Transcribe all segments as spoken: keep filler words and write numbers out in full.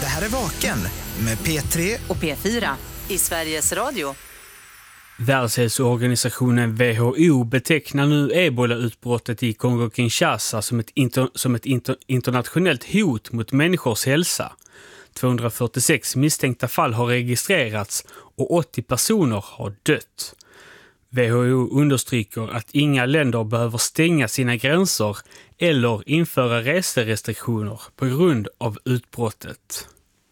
Det här är Vaken med P tre och P fyra i Sveriges Radio. Världshälsoorganisationen W H O betecknar nu ebola-utbrottet i Kongo-Kinshasa som ett, inter, som ett inter, internationellt hot mot människors hälsa. tvåhundrafyrtiosex misstänkta fall har registrerats och åttio personer har dött. W H O understryker att inga länder behöver stänga sina gränser eller införa reserestriktioner på grund av utbrottet.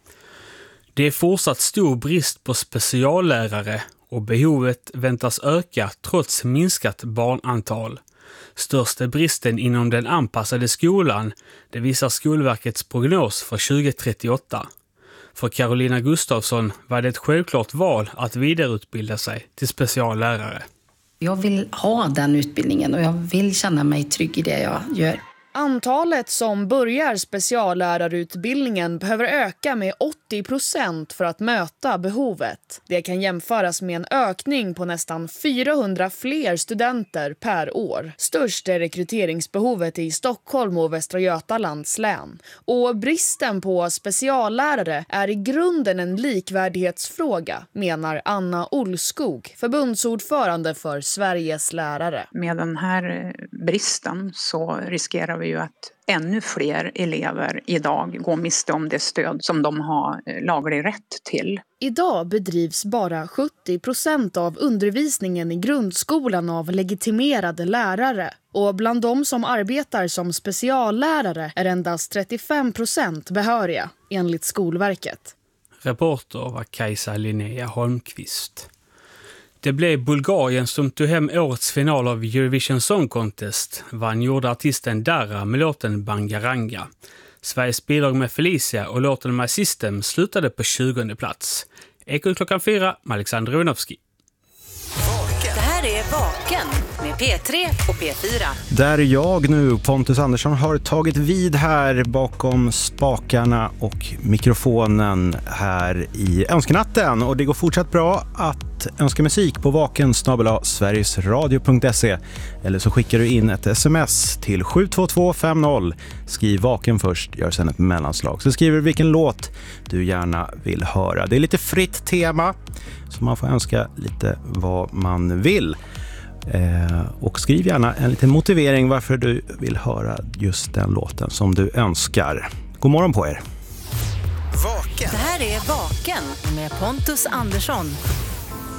Det är fortsatt stor brist på speciallärare och behovet väntas öka trots minskat barnantal. Störst är bristen inom den anpassade skolan, det visar Skolverkets prognos för tjugo trettioåtta. För Carolina Gustafsson var det ett självklart val att vidareutbilda sig till speciallärare. Jag vill ha den utbildningen och jag vill känna mig trygg i det jag gör. Antalet som börjar speciallärarutbildningen behöver öka med åttio procent för att möta behovet. Det kan jämföras med en ökning på nästan fyrahundra fler studenter per år. Störst är rekryteringsbehovet i Stockholm och Västra Götalands län. Och bristen på speciallärare är i grunden en likvärdighetsfråga, menar Anna Olskog, förbundsordförande för Sveriges lärare. Med den här bristen så riskerar vi ju att ännu fler elever idag går miste om det stöd som de har laglig rätt till. Idag bedrivs bara sjuttio procent av undervisningen i grundskolan av legitimerade lärare. Och bland de som arbetar som speciallärare är endast trettiofem procent behöriga, enligt Skolverket. Reporter var Kajsa Linnea Holmqvist. Det blev Bulgarien som tog hem årets final av Eurovision Song Contest, vann gjorde artisten Dara med låten Bangaranga. Sveriges bidrag med Felicia och låten My System slutade på tjugonde plats. Ekot klockan fyra med Alexander Runovski. Det här är Vaken med P tre och P fyra. Där jag nu, Pontus Andersson, har tagit vid här bakom spakarna och mikrofonen här i Önskenatten. Och det går fortsatt bra att önska musik på vaken snabel-a sverigesradio punkt se eller så skickar du in ett sms till sju två två fem noll. Skriv Vaken först, gör sedan ett mellanslag. Så skriver du vilken låt du gärna vill höra. Det är lite fritt tema så man får önska lite vad man vill. Eh, och skriv gärna en liten motivering varför du vill höra just den låten som du önskar. God morgon på er. Vaken. Det här är Vaken med Pontus Andersson.